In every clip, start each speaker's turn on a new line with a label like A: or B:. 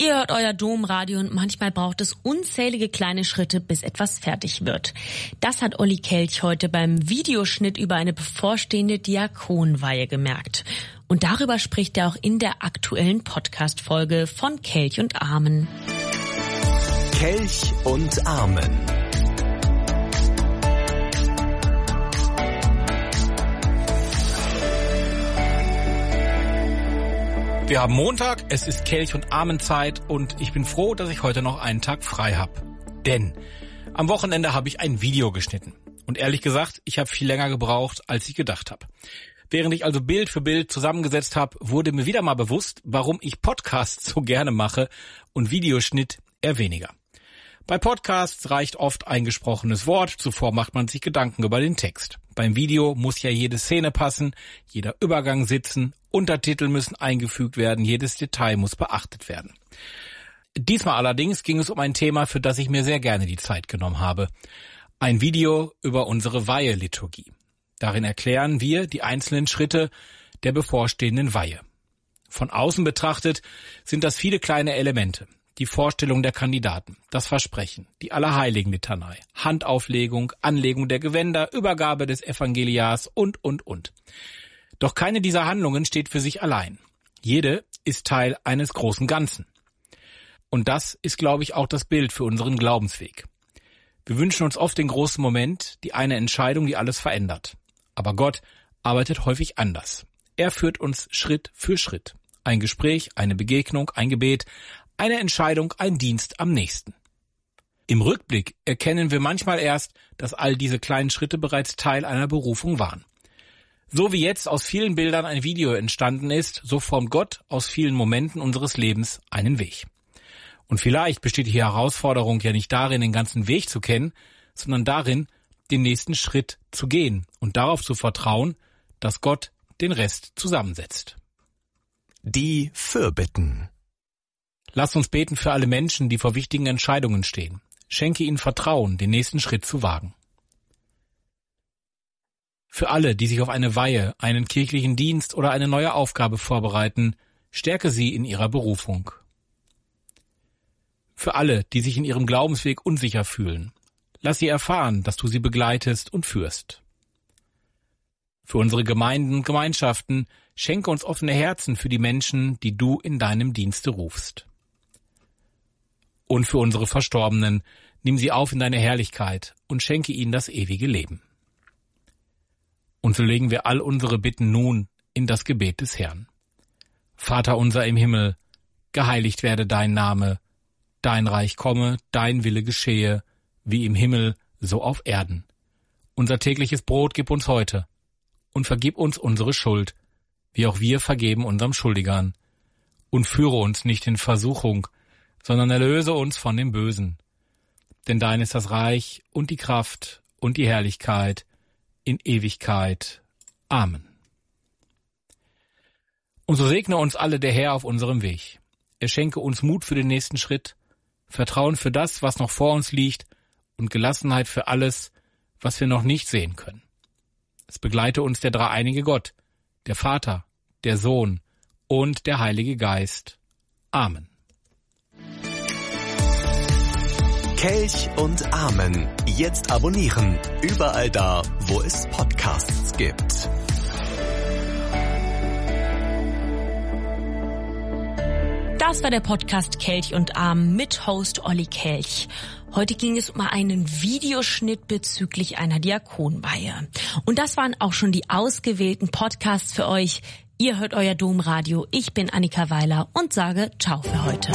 A: Ihr hört euer Domradio und manchmal braucht es unzählige kleine Schritte, bis etwas fertig wird. Das hat Olli Kelch heute beim Videoschnitt über eine bevorstehende Diakonweihe gemerkt. Und darüber spricht er auch in der aktuellen Podcast-Folge von Kelch und Amen.
B: Kelch und Amen.
C: Wir haben Montag, es ist Kelch- und Amenzeit und ich bin froh, dass ich heute noch einen Tag frei habe. Denn am Wochenende habe ich ein Video geschnitten. Und ehrlich gesagt, ich habe viel länger gebraucht, als ich gedacht habe. Während ich also Bild für Bild zusammengesetzt habe, wurde mir wieder mal bewusst, warum ich Podcasts so gerne mache und Videoschnitt eher weniger. Bei Podcasts reicht oft ein gesprochenes Wort, zuvor macht man sich Gedanken über den Text. Beim Video muss ja jede Szene passen, jeder Übergang sitzen, Untertitel müssen eingefügt werden, jedes Detail muss beachtet werden. Diesmal allerdings ging es um ein Thema, für das ich mir sehr gerne die Zeit genommen habe. Ein Video über unsere Weiheliturgie. Darin erklären wir die einzelnen Schritte der bevorstehenden Weihe. Von außen betrachtet sind das viele kleine Elemente. Die Vorstellung der Kandidaten, das Versprechen, die Allerheiligen-Litanei, Handauflegung, Anlegung der Gewänder, Übergabe des Evangeliars und. Doch keine dieser Handlungen steht für sich allein. Jede ist Teil eines großen Ganzen. Und das ist, glaube ich, auch das Bild für unseren Glaubensweg. Wir wünschen uns oft den großen Moment, die eine Entscheidung, die alles verändert. Aber Gott arbeitet häufig anders. Er führt uns Schritt für Schritt. Ein Gespräch, eine Begegnung, ein Gebet, eine Entscheidung, ein Dienst am nächsten. Im Rückblick erkennen wir manchmal erst, dass all diese kleinen Schritte bereits Teil einer Berufung waren. So wie jetzt aus vielen Bildern ein Video entstanden ist, so formt Gott aus vielen Momenten unseres Lebens einen Weg. Und vielleicht besteht die Herausforderung ja nicht darin, den ganzen Weg zu kennen, sondern darin, den nächsten Schritt zu gehen und darauf zu vertrauen, dass Gott den Rest zusammensetzt.
B: Die Fürbitten.
C: Lass uns beten für alle Menschen, die vor wichtigen Entscheidungen stehen. Schenke ihnen Vertrauen, den nächsten Schritt zu wagen. Für alle, die sich auf eine Weihe, einen kirchlichen Dienst oder eine neue Aufgabe vorbereiten, stärke sie in ihrer Berufung. Für alle, die sich in ihrem Glaubensweg unsicher fühlen, lass sie erfahren, dass du sie begleitest und führst. Für unsere Gemeinden und Gemeinschaften schenke uns offene Herzen für die Menschen, die du in deinem Dienste rufst. Und für unsere Verstorbenen, nimm sie auf in deine Herrlichkeit und schenke ihnen das ewige Leben. Und so legen wir all unsere Bitten nun in das Gebet des Herrn. Vater unser im Himmel, geheiligt werde dein Name, dein Reich komme, dein Wille geschehe, wie im Himmel, so auf Erden. Unser tägliches Brot gib uns heute und vergib uns unsere Schuld, wie auch wir vergeben unserem Schuldigern. Und führe uns nicht in Versuchung, sondern erlöse uns von dem Bösen. Denn dein ist das Reich und die Kraft und die Herrlichkeit in Ewigkeit. Amen. Und so segne uns alle der Herr auf unserem Weg. Er schenke uns Mut für den nächsten Schritt, Vertrauen für das, was noch vor uns liegt, und Gelassenheit für alles, was wir noch nicht sehen können. Es begleite uns der dreieinige Gott, der Vater, der Sohn und der Heilige Geist. Amen.
B: Kelch und Amen. Jetzt abonnieren. Überall da, wo es Podcasts gibt.
A: Das war der Podcast Kelch und Amen mit Host Olli Kelch. Heute ging es um einen Videoschnitt bezüglich einer Diakonweihe. Und das waren auch schon die ausgewählten Podcasts für euch. Ihr hört euer Domradio. Ich bin Annika Weiler und sage Ciao für heute.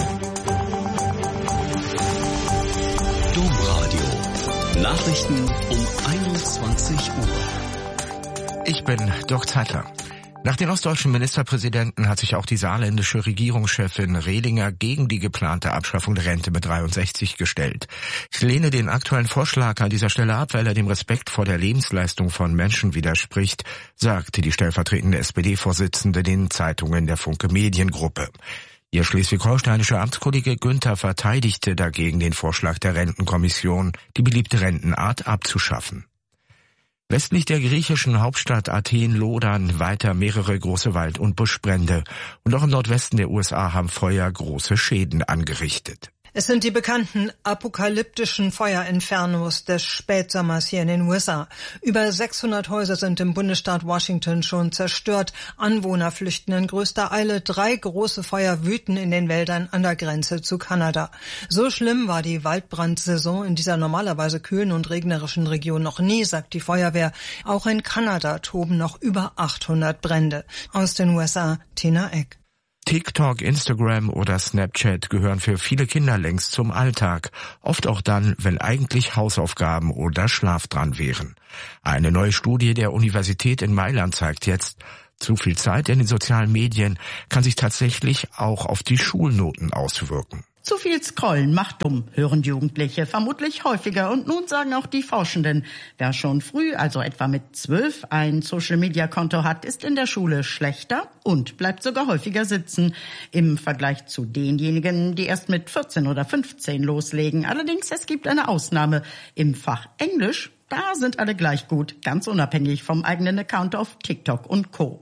B: Domradio. Nachrichten um 21 Uhr.
D: Ich bin Dirk Zeitler. Nach den ostdeutschen Ministerpräsidenten hat sich auch die saarländische Regierungschefin Rehlinger gegen die geplante Abschaffung der Rente mit 63 gestellt. Ich lehne den aktuellen Vorschlag an dieser Stelle ab, weil er dem Respekt vor der Lebensleistung von Menschen widerspricht, sagte die stellvertretende SPD-Vorsitzende den Zeitungen der Funke Mediengruppe. Ihr schleswig-holsteinischer Amtskollege Günther verteidigte dagegen den Vorschlag der Rentenkommission, die beliebte Rentenart abzuschaffen. Westlich der griechischen Hauptstadt Athen lodern weiter mehrere große Wald- und Buschbrände. Und auch im Nordwesten der USA haben Feuer große Schäden angerichtet.
E: Es sind die bekannten apokalyptischen Feuerinfernos des Spätsommers hier in den USA. Über 600 Häuser sind im Bundesstaat Washington schon zerstört. Anwohner flüchten in größter Eile. 3 große Feuer wüten in den Wäldern an der Grenze zu Kanada. So schlimm war die Waldbrandsaison in dieser normalerweise kühlen und regnerischen Region noch nie, sagt die Feuerwehr. Auch in Kanada toben noch über 800 Brände. Aus den USA, Tina Eck.
D: TikTok, Instagram oder Snapchat gehören für viele Kinder längst zum Alltag. Oft auch dann, wenn eigentlich Hausaufgaben oder Schlaf dran wären. Eine neue Studie der Universität in Mailand zeigt jetzt, zu viel Zeit in den sozialen Medien kann sich tatsächlich auch auf die Schulnoten auswirken.
F: Zu viel Scrollen macht dumm, hören Jugendliche vermutlich häufiger. Und nun sagen auch die Forschenden, wer schon früh, also etwa mit 12, ein Social-Media-Konto hat, ist in der Schule schlechter und bleibt sogar häufiger sitzen. Im Vergleich zu denjenigen, die erst mit 14 oder 15 loslegen. Allerdings, es gibt eine Ausnahme. Im Fach Englisch, da sind alle gleich gut, ganz unabhängig vom eigenen Account auf TikTok und Co.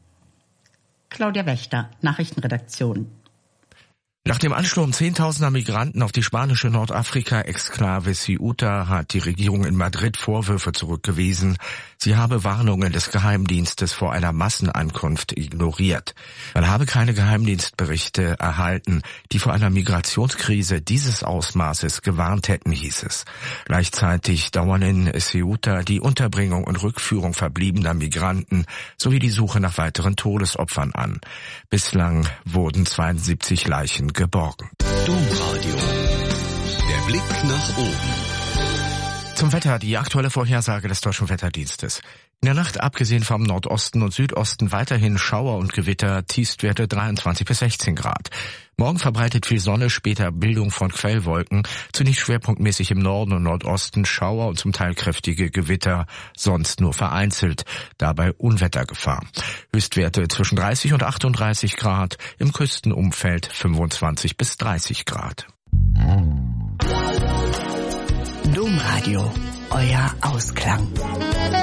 F: Claudia Wächter, Nachrichtenredaktion.
D: Nach dem Ansturm zehntausender Migranten auf die spanische Nordafrika-Exklave Ceuta hat die Regierung in Madrid Vorwürfe zurückgewiesen. Sie habe Warnungen des Geheimdienstes vor einer Massenankunft ignoriert. Man habe keine Geheimdienstberichte erhalten, die vor einer Migrationskrise dieses Ausmaßes gewarnt hätten, hieß es. Gleichzeitig dauern in Ceuta die Unterbringung und Rückführung verbliebener Migranten sowie die Suche nach weiteren Todesopfern an. Bislang wurden 72 Leichen geborgen.
B: Domradio. Der Blick nach oben.
D: Zum Wetter, die aktuelle Vorhersage des Deutschen Wetterdienstes. In der Nacht, abgesehen vom Nordosten und Südosten, weiterhin Schauer und Gewitter, Tiefstwerte 23 bis 16 Grad. Morgen verbreitet viel Sonne, später Bildung von Quellwolken, zunächst schwerpunktmäßig im Norden und Nordosten Schauer und zum Teil kräftige Gewitter, sonst nur vereinzelt, dabei Unwettergefahr. Höchstwerte zwischen 30 und 38 Grad, im Küstenumfeld 25 bis 30 Grad.
G: Domradio, euer Ausklang.